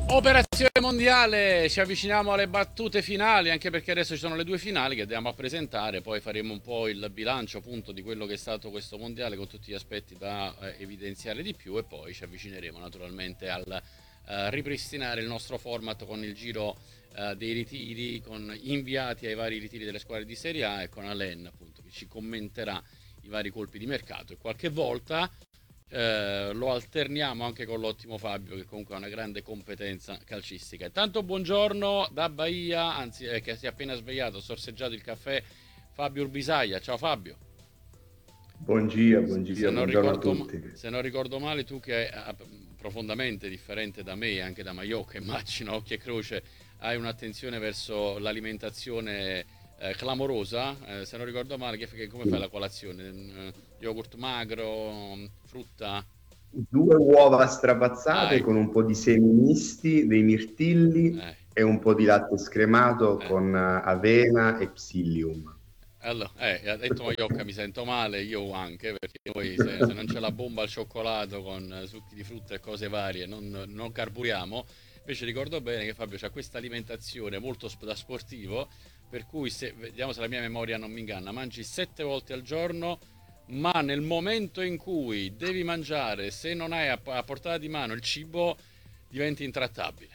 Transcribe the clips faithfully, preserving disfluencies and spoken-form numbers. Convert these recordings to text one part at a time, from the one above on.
Operazione mondiale, ci avviciniamo alle battute finali, anche perché adesso ci sono le due finali che andiamo a presentare, poi faremo un po' il bilancio appunto di quello che è stato questo mondiale con tutti gli aspetti da eh, evidenziare di più, e poi ci avvicineremo naturalmente al eh, ripristinare il nostro format con il giro eh, dei ritiri, con inviati ai vari ritiri delle squadre di Serie A, e con Alain appunto che ci commenterà i vari colpi di mercato, e qualche volta eh, lo alterniamo anche con l'ottimo Fabio, che comunque ha una grande competenza calcistica. Intanto buongiorno da Bahia, anzi eh, che si è appena svegliato, sorseggiato il caffè, Fabio Urbisaia. Ciao Fabio. Buongiorno, Se buongiorno, non buongiorno a ricordo, tutti. se non ricordo male, tu che è profondamente differente da me e anche da Maiocca, immagino, occhio e croce, hai un'attenzione verso l'alimentazione eh, clamorosa. Eh, se non ricordo male, che, che- come fai la colazione? Eh, yogurt magro, frutta? Due uova Ah, strapazzate con ecco. un po' di semi misti, dei mirtilli Eh, e un po' di latte scremato eh. con eh, avena e psyllium. Allora, eh, ha detto Maiocca, mi sento male, io anche, perché poi se, se non c'è la bomba al cioccolato con eh, succhi di frutta e cose varie, non, non carburiamo. Invece ricordo bene che Fabio ha questa alimentazione molto sp- da sportivo, per cui, se, vediamo se la mia memoria non mi inganna, mangi sette volte al giorno, ma nel momento in cui devi mangiare, se non hai a, a portata di mano il cibo, diventi intrattabile.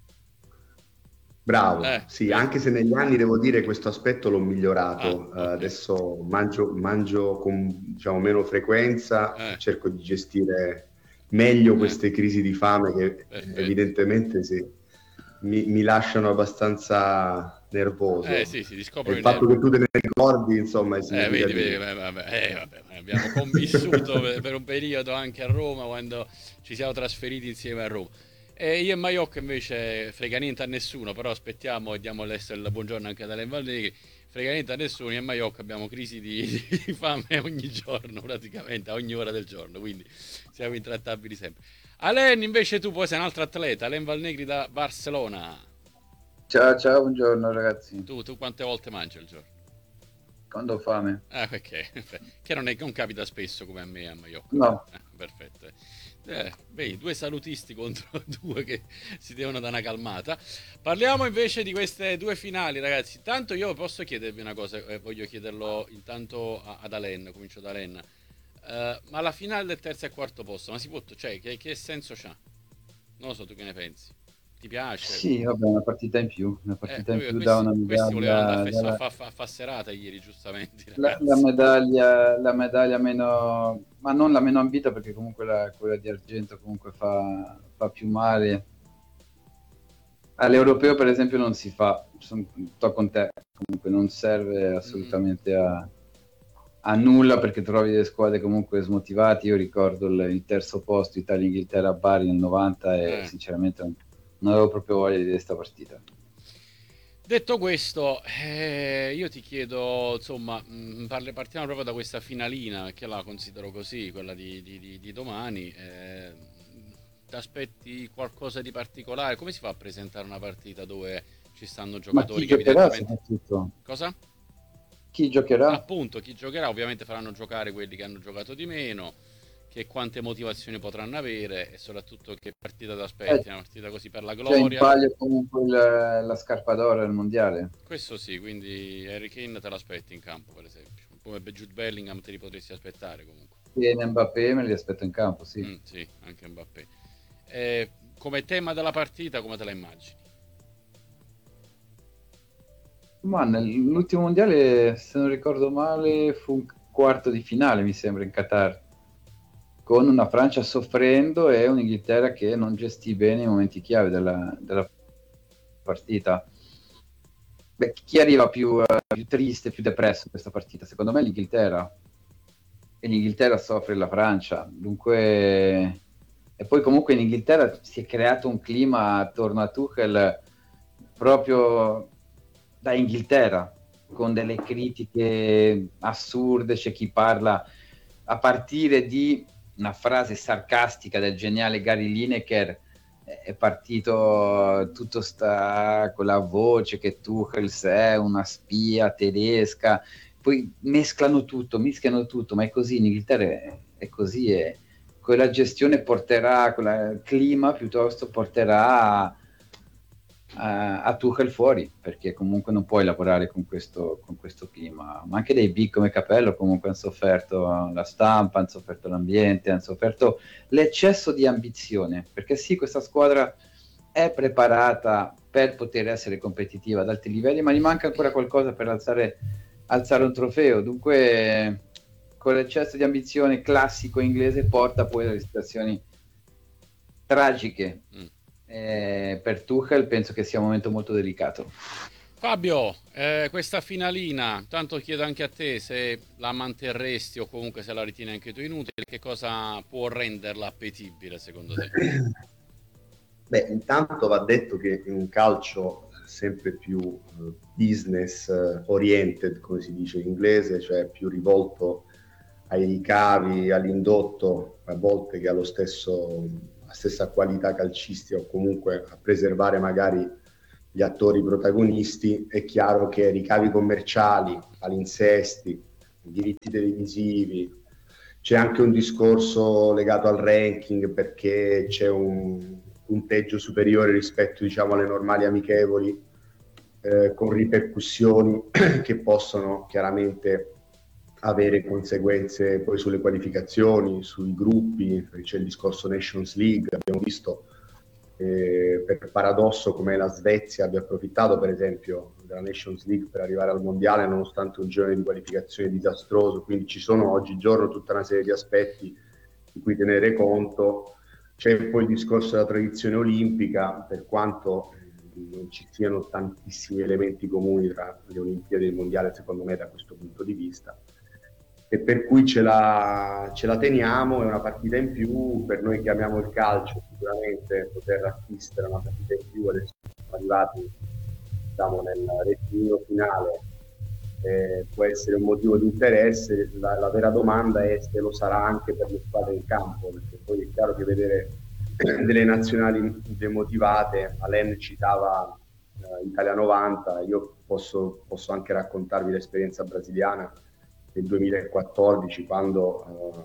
Bravo, Eh, sì, vedi? anche se negli anni devo dire questo aspetto l'ho Ah, migliorato. Eh, ok. adesso mangio, mangio con diciamo, meno frequenza e Eh, cerco di gestire meglio eh, queste crisi di fame che eh, perfetto. evidentemente sì, mi, mi lasciano abbastanza Eh nervoso. sì, si E riscoprono il i fatto che nervi. tu te ne ricordi, insomma, è Eh, vedi, vedi, significativo. eh, vabbè, eh, vabbè, abbiamo convissuto per, per un periodo anche a Roma, quando ci siamo trasferiti insieme a Roma. E io e Maiocca invece frega niente a nessuno, però aspettiamo e diamo adesso il buongiorno anche ad Alain Valnegri. Frega niente a nessuno, io e Maiocca abbiamo crisi di, di fame ogni giorno, praticamente, a ogni ora del giorno, quindi siamo intrattabili sempre. Alain, invece tu poi sei un altro atleta, Alain Valnegri da Barcellona. Ciao, ciao, buongiorno ragazzi. Tu, tu quante volte mangi al giorno? Quando ho fame? Ah, ok, che non, è, non capita spesso come a me a Maiocca, però. No, Eh, perfetto. Eh, vedi, due salutisti contro due che si devono dare una calmata. Parliamo invece di queste due finali, ragazzi. Tanto io posso chiedervi una cosa, eh, voglio chiederlo intanto a- ad Alen, comincio da Alen. Eh, ma la finale del terzo e quarto posto, ma si può, cioè, che, che senso c'ha? Non lo so, tu che ne pensi? Ti piace? sì, vabbè, una partita in più, una Eh, partita in capito? più da Questi, una questi volevano andare a, medaglia, fes- a dalla- fa, fa- fa serata ieri, giustamente, i la, la ragazzi. medaglia, la medaglia meno, ma non la meno ambita perché comunque la- quella di argento comunque fa, fa più male. All'europeo per esempio non si fa, sono sto con te, comunque non serve Mm-mm. assolutamente a, a nulla perché trovi le squadre comunque smotivate. Io ricordo il, il terzo posto Italia-Inghilterra a Bari nel novanta e Eh. sinceramente non, non avevo proprio voglia di vedere questa partita. Detto questo, eh, io ti chiedo, insomma, mh, parli- partiamo proprio da questa finalina, che la considero così, quella di, di- di- di domani. Eh, ti aspetti qualcosa di particolare? Come si fa a presentare una partita dove ci stanno Ma chi giocatori che giocherà evidentemente... soprattutto? Cosa? Chi giocherà? Appunto, chi giocherà ovviamente faranno giocare quelli che hanno giocato di meno, che quante motivazioni potranno avere, e soprattutto che partita ti Eh, aspetti, una partita così per la c'è in gloria. palio comunque il- la scarpa d'oro al mondiale. Questo sì, quindi Harry Kane te l'aspetti in campo, per esempio. Come Jude Bellingham te li potresti aspettare comunque. E Mbappé me li aspetto in campo, sì. Mm, sì, anche Mbappé. Eh, come tema della partita, come te la immagini? Ma nell'ultimo mondiale, se non ricordo male, fu un quarto di finale, mi sembra, in Qatar, con una Francia soffrendo e un'Inghilterra che non gestì bene i momenti chiave della, della partita. Beh, chi arriva più, eh, più triste, più depresso in questa partita? Secondo me l'Inghilterra. E l'Inghilterra soffre la Francia. Dunque, e poi comunque in Inghilterra si è creato un clima attorno a Tuchel proprio da Inghilterra, con delle critiche assurde. C'è chi parla a partire di una frase sarcastica del geniale Gary Lineker. È partito tutto sta con la voce che Tuchel è una spia tedesca, poi mesclano tutto, mischiano tutto, ma è così, in Inghilterra è, è così, e quella gestione porterà, quel clima piuttosto porterà a, a, a Tuchel fuori, perché comunque non puoi lavorare con questo, con questo clima. Ma anche dei big come Capello comunque hanno sofferto la stampa, hanno sofferto l'ambiente, hanno sofferto l'eccesso di ambizione, perché sì, questa squadra è preparata per poter essere competitiva ad alti livelli, ma gli manca ancora qualcosa per alzare, alzare un trofeo. Dunque con l'eccesso di ambizione classico inglese porta poi a situazioni tragiche. Mm. Eh, per Tuchel penso che sia un momento molto delicato. Fabio, eh, questa finalina, tanto chiedo anche a te se la manterresti o comunque se la ritieni anche tu inutile, che cosa può renderla appetibile secondo te? Beh, intanto va detto che in un calcio sempre più uh, business uh, oriented, come si dice in inglese, cioè più rivolto ai ricavi, all'indotto, a volte che allo stesso, la stessa qualità calcistica o comunque a preservare magari gli attori protagonisti, è chiaro che ricavi commerciali, palinsesti, diritti televisivi, c'è anche un discorso legato al ranking perché c'è un punteggio superiore rispetto, diciamo, alle normali amichevoli, eh, con ripercussioni che possono chiaramente avere conseguenze poi sulle qualificazioni, sui gruppi. C'è il discorso Nations League, abbiamo visto eh, per paradosso come la Svezia abbia approfittato per esempio della Nations League per arrivare al mondiale nonostante un girone di qualificazione disastroso, quindi ci sono oggigiorno tutta una serie di aspetti di cui tenere conto. C'è poi il discorso della tradizione olimpica, per quanto non ci siano tantissimi elementi comuni tra le Olimpiadi e il mondiale secondo me da questo punto di vista, e per cui ce la, ce la teniamo. È una partita in più per noi che amiamo il calcio, sicuramente poter assistere a una partita in più. Adesso siamo arrivati, diciamo, nel rettilineo finale, eh, può essere un motivo di interesse. La, la vera domanda è se lo sarà anche per le squadre in campo, perché poi è chiaro che vedere delle nazionali demotivate, Alain citava eh, Italia novanta, io posso, posso anche raccontarvi l'esperienza brasiliana del duemilaquattordici, quando eh,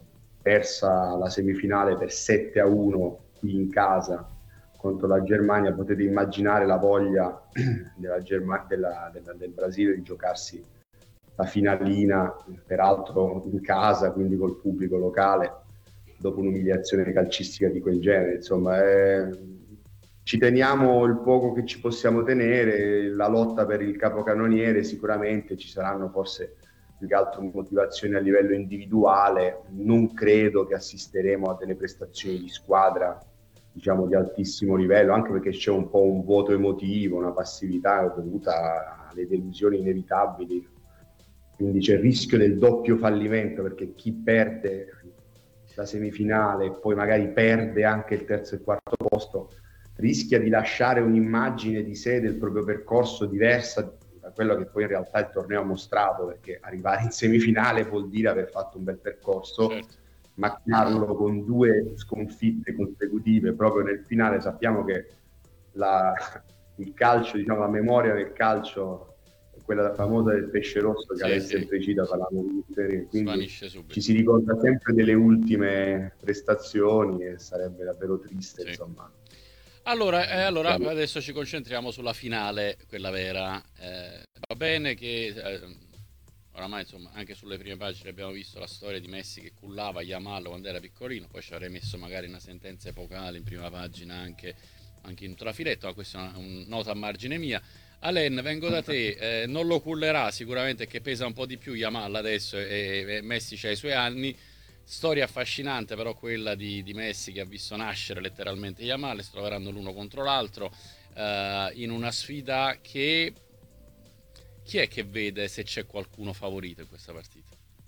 persa la semifinale per sette a uno qui in casa contro la Germania. Potete immaginare la voglia della Germa- della, della, del Brasile di giocarsi la finalina, peraltro in casa, quindi col pubblico locale, dopo un'umiliazione calcistica di quel genere. Insomma, eh, ci teniamo il poco che ci possiamo tenere. La lotta per il capocannoniere, sicuramente ci saranno forse più che altro motivazioni a livello individuale. Non credo che assisteremo a delle prestazioni di squadra, diciamo, di altissimo livello, anche perché c'è un po' un vuoto emotivo, una passività dovuta alle delusioni inevitabili, quindi c'è il rischio del doppio fallimento, perché chi perde la semifinale e poi magari perde anche il terzo e il quarto posto rischia di lasciare un'immagine di sé, del proprio percorso, diversa da quello che poi in realtà il torneo ha mostrato, perché arrivare in semifinale vuol dire aver fatto un bel percorso. Certo. Macchiarlo con due sconfitte consecutive proprio nel finale. Sappiamo che la, il calcio, diciamo, la memoria del calcio è quella famosa del pesce rosso, che sì, Alessio sempre sì. cita parlando di serie, quindi ci si ricorda sempre delle ultime prestazioni e sarebbe davvero triste, sì. Insomma. Allora, eh, allora adesso ci concentriamo sulla finale, quella vera. Eh, va bene che eh, oramai, insomma, anche sulle prime pagine abbiamo visto la storia di Messi che cullava Yamal quando era piccolino, poi ci avrei messo magari una sentenza epocale in prima pagina anche, anche in trafiletto, ma questa è una, una nota a margine mia. Alain, vengo da te, eh, non lo cullerà sicuramente, che pesa un po' di più Yamal adesso e, e Messi c'ha i suoi anni. Storia affascinante però quella di, di Messi, che ha visto nascere letteralmente Yamal, si troveranno l'uno contro l'altro eh, in una sfida che... Chi è che vede se c'è qualcuno favorito in questa partita?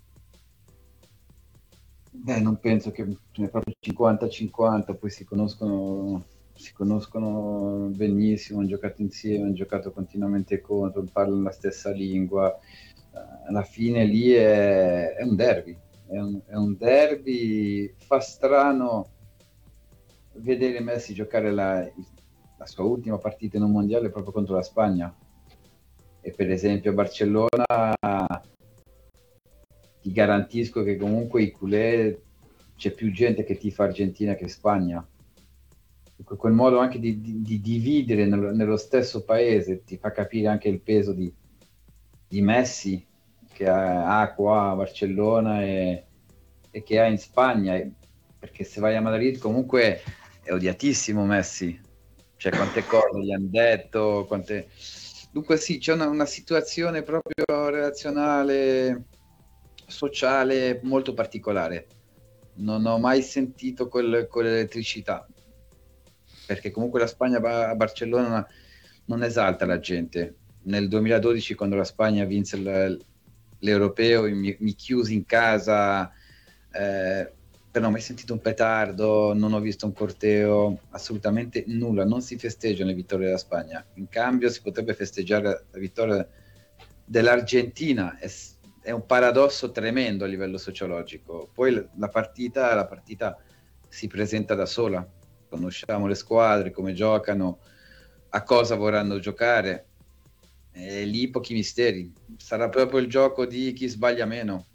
Beh, non penso che è proprio cinquanta cinquanta, poi si conoscono, si conoscono benissimo, hanno giocato insieme, hanno giocato continuamente contro, parlano la stessa lingua. Alla fine lì è, è un derby. È un, è un derby. Fa strano vedere Messi giocare la, la sua ultima partita in un mondiale proprio contro la Spagna, e per esempio a Barcellona ti garantisco che comunque i culé c'è più gente che tifa Argentina che Spagna. Quel modo anche di, di, di dividere nello, nello stesso paese ti fa capire anche il peso di, di Messi che ha, ha qua a Barcellona e, e che ha in Spagna, perché se vai a Madrid comunque è odiatissimo Messi, cioè quante cose gli hanno detto, quante... dunque sì, c'è una, una situazione proprio relazionale, sociale molto particolare. Non ho mai sentito quel, quell'elettricità, perché comunque la Spagna a Barcellona non esalta la gente. Nel duemiladodici, quando la Spagna vinse l'Europeo, mi, mi chiusi in casa, eh, però non ho mai sentito un petardo, non ho visto un corteo, assolutamente nulla. Non si festeggiano le vittorie della Spagna. In cambio si potrebbe festeggiare la vittoria dell'Argentina. È, è un paradosso tremendo a livello sociologico. Poi la partita, la partita si presenta da sola. Conosciamo le squadre, come giocano, a cosa vorranno giocare, e lì pochi misteri. Sarà proprio il gioco di chi sbaglia meno.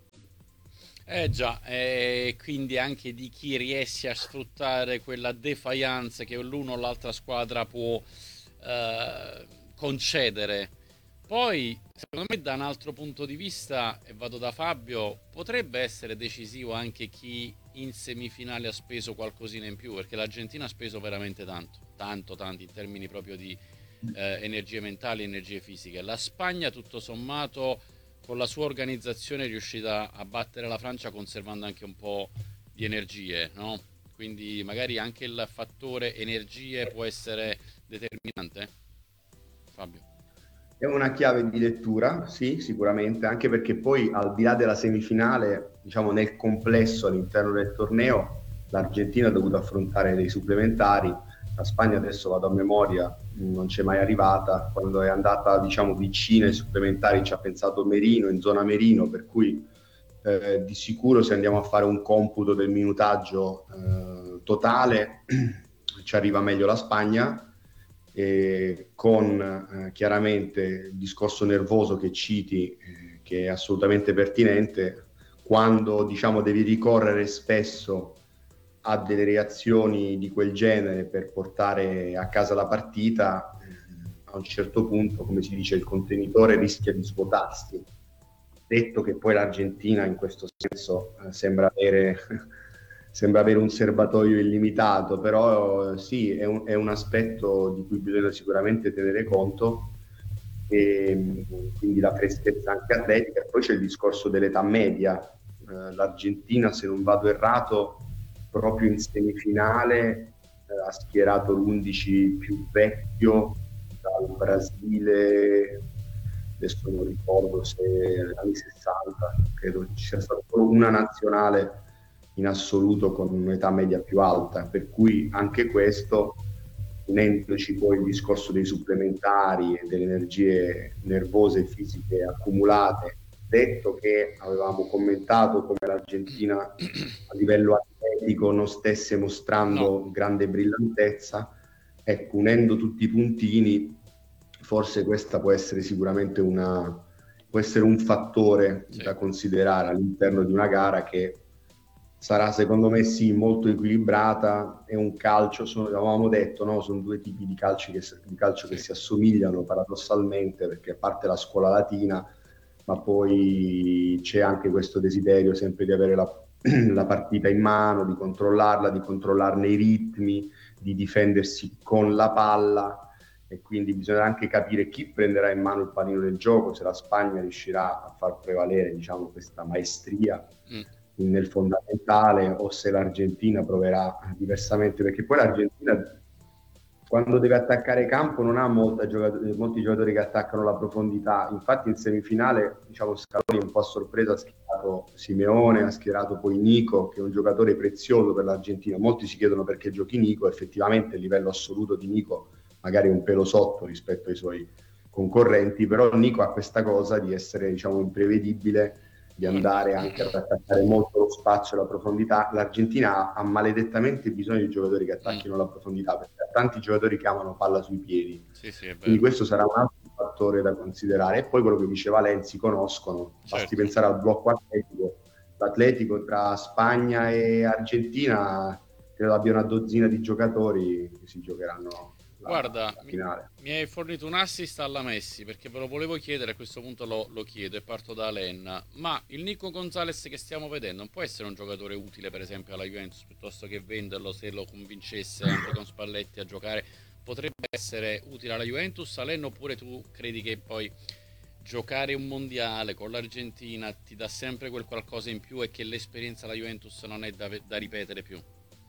Eh già, e quindi anche di chi riesce a sfruttare quella defiance che l'uno o l'altra squadra può eh, concedere. Poi, secondo me, da un altro punto di vista, e vado da Fabio, potrebbe essere decisivo anche chi in semifinale ha speso qualcosina in più, perché l'Argentina ha speso veramente tanto, tanto, tanto in termini proprio di eh, energie mentali e energie fisiche. La Spagna, tutto sommato, con la sua organizzazione è riuscita a battere la Francia conservando anche un po' di energie, no? Quindi magari anche il fattore energie può essere determinante. Fabio. È una chiave di lettura, sì, sicuramente, anche perché poi al di là della semifinale, diciamo nel complesso all'interno del torneo, l'Argentina ha dovuto affrontare dei supplementari, la Spagna adesso vado a memoria, non c'è mai arrivata, quando è andata diciamo vicina ai supplementari ci ha pensato Merino, in zona Merino, per cui eh, di sicuro se andiamo a fare un computo del minutaggio eh, totale ci arriva meglio la Spagna. Eh, con eh, chiaramente il discorso nervoso che citi, eh, che è assolutamente pertinente, quando diciamo devi ricorrere spesso a delle reazioni di quel genere per portare a casa la partita, eh, a un certo punto, come si dice, il contenitore rischia di svuotarsi. Detto che poi l'Argentina in questo senso eh, sembra avere sembra avere un serbatoio illimitato, però sì, è un, è un aspetto di cui bisogna sicuramente tenere conto, e quindi la freschezza anche atletica. Poi c'è il discorso dell'età media, eh, l'Argentina, se non vado errato, proprio in semifinale eh, ha schierato l'undici più vecchio dal Brasile, adesso non ricordo se negli anni sessanta, credo ci sia stata solo una nazionale in assoluto con un'età media più alta, per cui anche questo, unendoci poi il discorso dei supplementari e delle energie nervose e fisiche accumulate, detto che avevamo commentato come l'Argentina a livello atletico non stesse mostrando no. grande brillantezza, ecco, unendo tutti i puntini, forse questa può essere sicuramente una, può essere un fattore sì. da considerare all'interno di una gara che sarà secondo me sì molto equilibrata. È un calcio, sono, avevamo detto, no? Sono due tipi di, calci che, di calcio che si assomigliano paradossalmente, perché a parte la scuola latina, ma poi c'è anche questo desiderio sempre di avere la, la partita in mano, di controllarla, di controllarne i ritmi, di difendersi con la palla, e quindi bisognerà anche capire chi prenderà in mano il pallino del gioco, se la Spagna riuscirà a far prevalere diciamo questa maestria mm. nel fondamentale, o se l'Argentina proverà diversamente, perché poi l'Argentina quando deve attaccare campo non ha molta giocatori, molti giocatori che attaccano la profondità. Infatti in semifinale diciamo Scaloni un po' a sorpresa ha schierato Simeone, ha schierato poi Nico, che è un giocatore prezioso per l'Argentina. Molti si chiedono perché giochi Nico, effettivamente il livello assoluto di Nico magari un pelo sotto rispetto ai suoi concorrenti, però Nico ha questa cosa di essere diciamo imprevedibile, di andare anche ad attaccare molto lo spazio e la profondità. L'Argentina ha maledettamente bisogno di giocatori che attacchino mm. la profondità, perché ha tanti giocatori che amano palla sui piedi, sì, sì, quindi questo sarà un altro fattore da considerare. E poi quello che diceva Lenzi, conoscono, certo. Basti pensare al blocco atletico, l'Atletico tra Spagna e Argentina credo abbia una dozzina di giocatori che si giocheranno la, Guarda, la finale. Mi, mi hai fornito un assist alla Messi, perché ve lo volevo chiedere, a questo punto lo, lo chiedo e parto da Alen. Ma il Nico Gonzalez che stiamo vedendo non può essere un giocatore utile per esempio alla Juventus, piuttosto che venderlo, se lo convincesse anche con Spalletti a giocare? Potrebbe essere utile alla Juventus, Alen, oppure tu credi che poi giocare un mondiale con l'Argentina ti dà sempre quel qualcosa in più e che l'esperienza alla Juventus non è da, da ripetere più?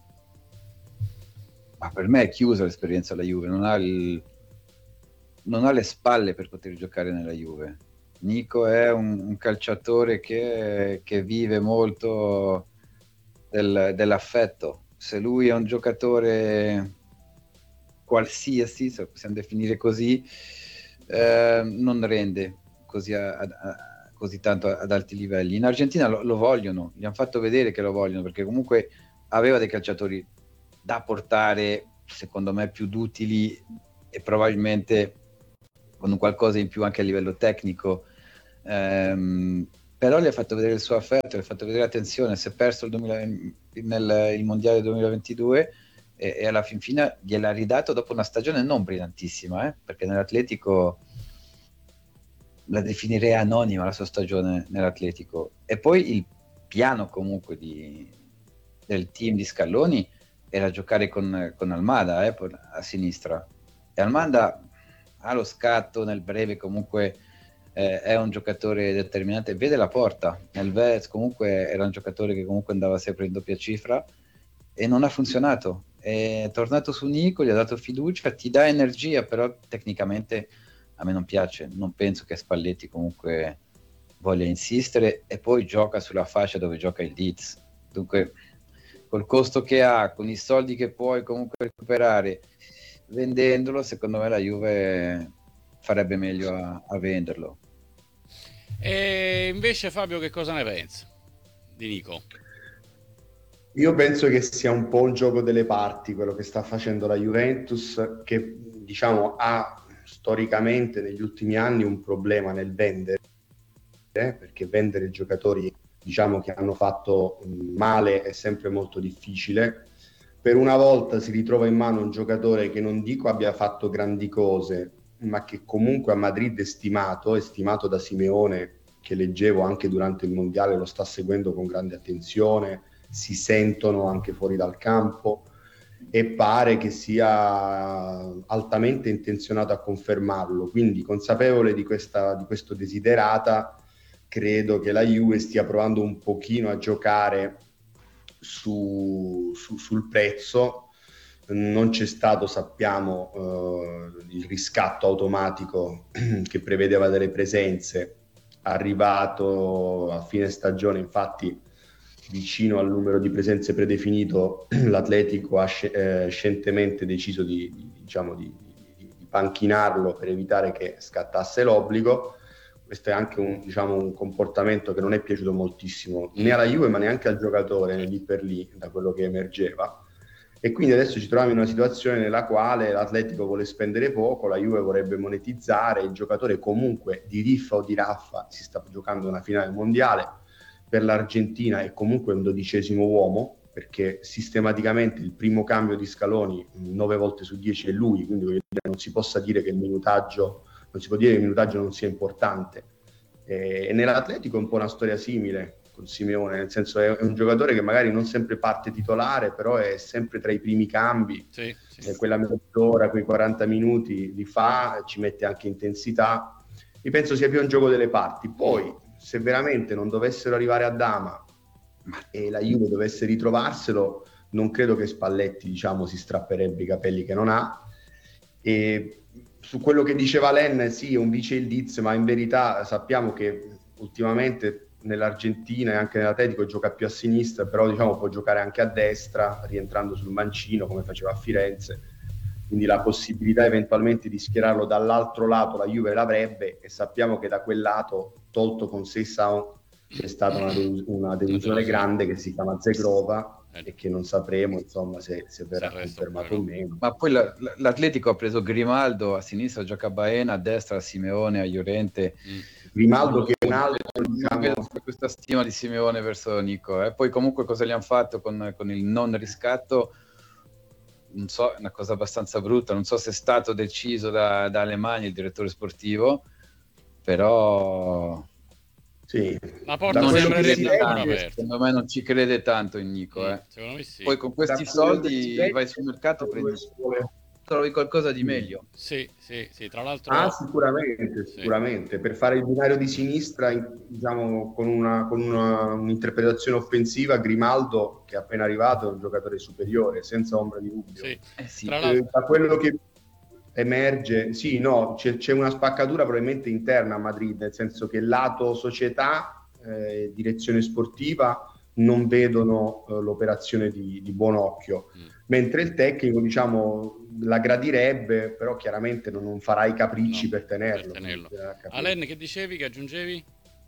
Ma per me è chiusa l'esperienza alla Juve, non ha, il, non ha le spalle per poter giocare nella Juve. Nico è un, un calciatore che, che vive molto del, dell'affetto. Se lui è un giocatore qualsiasi, se possiamo definire così, eh, non rende così, a, a, così tanto ad alti livelli. In Argentina lo, lo vogliono, gli hanno fatto vedere che lo vogliono, perché comunque aveva dei calciatori da portare, secondo me, più utili e probabilmente con un qualcosa in più anche a livello tecnico, ehm, però gli ha fatto vedere il suo affetto, gli ha fatto vedere attenzione. Si è perso il, duemila, nel, il mondiale duemilaventidue e, e alla fin fine gliel'ha ridato dopo una stagione non brillantissima, eh, perché nell'Atletico la definirei anonima la sua stagione nell'Atletico. E poi il piano comunque di, del team di Scaloni era giocare con, con Almada eh, a sinistra, e Almada ha lo scatto nel breve, comunque eh, è un giocatore determinante, vede la porta. Nel Vélez comunque era un giocatore che comunque andava sempre in doppia cifra e non ha funzionato. È tornato su Nico, gli ha dato fiducia, ti dà energia, però tecnicamente a me non piace, non penso che Spalletti comunque voglia insistere, e poi gioca sulla fascia dove gioca il Leeds, dunque col costo che ha, con i soldi che puoi comunque recuperare vendendolo, secondo me la Juve farebbe meglio a, a venderlo. E invece Fabio, che cosa ne pensi di Nico? Io penso che sia un po' un gioco delle parti quello che sta facendo la Juventus, che diciamo ha storicamente negli ultimi anni un problema nel vendere, eh, perché vendere giocatori diciamo che hanno fatto male è sempre molto difficile. Per una volta si ritrova in mano un giocatore che non dico abbia fatto grandi cose, ma che comunque a Madrid è stimato, è stimato da Simeone, che leggevo anche durante il mondiale, lo sta seguendo con grande attenzione, si sentono anche fuori dal campo e pare che sia altamente intenzionato a confermarlo. Quindi, consapevole di questa, di questo desiderata, credo che la Juve stia provando un pochino a giocare su, su, sul prezzo. Non c'è stato, sappiamo, eh, il riscatto automatico che prevedeva delle presenze, arrivato a fine stagione, infatti vicino al numero di presenze predefinito, l'Atletico ha sc- eh, scientemente deciso di, di, diciamo, di, di, di panchinarlo per evitare che scattasse l'obbligo. Questo è anche un, diciamo, un comportamento che non è piaciuto moltissimo né alla Juve ma neanche al giocatore, lì per lì, da quello che emergeva. E quindi adesso ci troviamo in una situazione nella quale l'Atletico vuole spendere poco, la Juve vorrebbe monetizzare, il giocatore comunque di riffa o di raffa si sta giocando una finale mondiale, per l'Argentina è comunque un dodicesimo uomo, perché sistematicamente il primo cambio di Scaloni nove volte su dieci è lui, quindi non si possa dire che il minutaggio non si può dire che il minutaggio non sia importante. E, e nell'Atletico è un po' una storia simile con Simeone, nel senso è, è un giocatore che magari non sempre parte titolare, però è sempre tra i primi cambi, sì, sì. E quella mezz'ora, quei quaranta minuti li fa, ci mette anche intensità. Io penso sia più un gioco delle parti. Poi, se veramente non dovessero arrivare a Dama e la Juve dovesse ritrovarselo, non credo che Spalletti, diciamo, si strapperebbe i capelli che non ha. E su quello che diceva Len, sì, è un vice il Leeds, ma in verità sappiamo che ultimamente nell'Argentina e anche nell'Atletico gioca più a sinistra, però diciamo può giocare anche a destra, rientrando sul mancino come faceva a Firenze, quindi la possibilità eventualmente di schierarlo dall'altro lato la Juve l'avrebbe, e sappiamo che da quel lato, tolto con Seisao, c'è stata una, delus- una delusione grande che si chiama Zegrova, e che non sapremo insomma se, se verrà confermato o meno. Ma poi la, l'Atletico ha preso Grimaldo a sinistra, gioca a Baena, a destra a Simeone, a Llorente, mm. Grimaldo che è un altro, non diciamo... vedo questa stima di Simeone verso Nico, eh. Poi comunque cosa gli hanno fatto con, con il non riscatto, non so, è una cosa abbastanza brutta, non so se è stato deciso da, da Alemagna, il direttore sportivo, però sì. La porta non sembrerebbe ancora tanto, aperta. Secondo me non ci crede tanto in Nico, eh. Secondo me sì. Poi con questi soldi vai sul mercato, prendi, trovi qualcosa di meglio. Sì, sì, sì, tra l'altro... Ah, sicuramente, sicuramente. Sì. Per fare il binario di sinistra, diciamo, con, una, con una, un'interpretazione offensiva, Grimaldo, che è appena arrivato, è un giocatore superiore, senza ombra di dubbio. Sì. Eh sì. Tra l'altro... Eh, da quello che emerge, sì, no, c'è, c'è una spaccatura probabilmente interna a Madrid, nel senso che lato società, eh, direzione sportiva, non vedono eh, l'operazione di, di buon occhio, mm. mentre il tecnico, diciamo, la gradirebbe, però chiaramente non, non farà i capricci no, per tenerlo. Per tenerlo. Alen, che dicevi, che aggiungevi?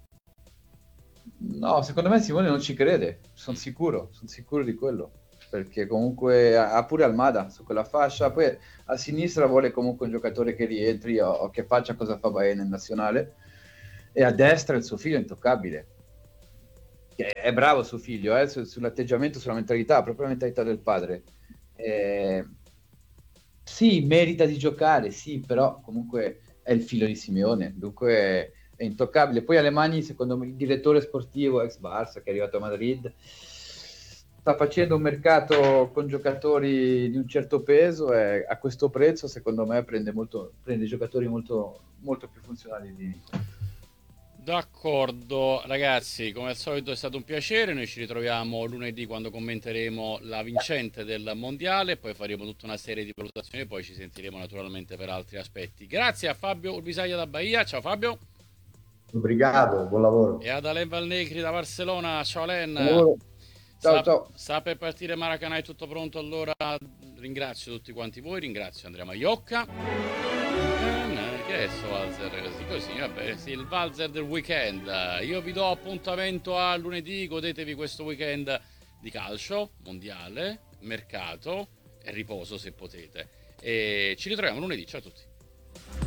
No, secondo me Simone non ci crede, sono sicuro, sono sicuro di quello, perché comunque ha pure Almada su quella fascia, poi a sinistra vuole comunque un giocatore che rientri o, o che faccia cosa fa Baena in nazionale, e a destra il suo figlio è intoccabile. È bravo suo figlio, eh, sull'atteggiamento, sulla mentalità, proprio la mentalità del padre. Eh, sì, merita di giocare, sì, però comunque è il figlio di Simeone, dunque è, è intoccabile. Poi Alemagni, secondo me, il direttore sportivo ex Barça, che è arrivato a Madrid, sta facendo un mercato con giocatori di un certo peso e a questo prezzo, secondo me, prende, molto, prende giocatori molto, molto più funzionali di... D'accordo ragazzi, come al solito è stato un piacere, noi ci ritroviamo lunedì quando commenteremo la vincente del mondiale, poi faremo tutta una serie di valutazioni e poi ci sentiremo naturalmente per altri aspetti. Grazie a Fabio Urbisaglia da Bahia, ciao Fabio. Obrigado, buon lavoro. E ad Alen Valnegri da Barcellona, ciao Alen. Ciao, sta, ciao. Sta per partire Maracanã, è tutto pronto, allora ringrazio tutti quanti voi, ringrazio Andrea Maiocca. Che è sto valzer così così? Vabbè, sì, il valzer del weekend. Io vi do appuntamento a lunedì, godetevi questo weekend di calcio mondiale, mercato e riposo se potete. E ci ritroviamo lunedì, ciao a tutti.